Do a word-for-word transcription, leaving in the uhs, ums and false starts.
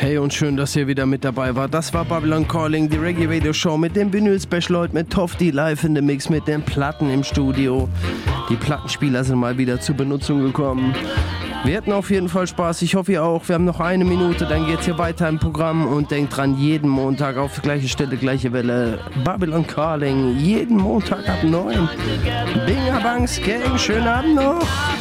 Hey und schön, dass ihr wieder mit dabei wart. Das war Babylon Calling, die Reggae Radio Show mit dem Vinyl-Special heute mit Tofty live in the Mix mit den Platten im Studio. Die Plattenspieler sind mal wieder zur Benutzung gekommen. Wir hatten auf jeden Fall Spaß, ich hoffe ihr auch. Wir haben noch eine Minute, dann geht's hier weiter im Programm und denkt dran, jeden Montag auf die gleiche Stelle, gleiche Welle. Babylon Calling, jeden Montag ab neun. Binga Bangs Gang, schönen Abend noch.